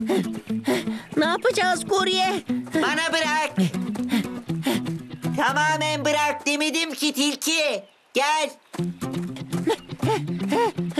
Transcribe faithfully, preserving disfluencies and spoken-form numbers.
Ne yapacağız kurye? Bana bırak. Tamamen bırak demedim ki tilki. Gel.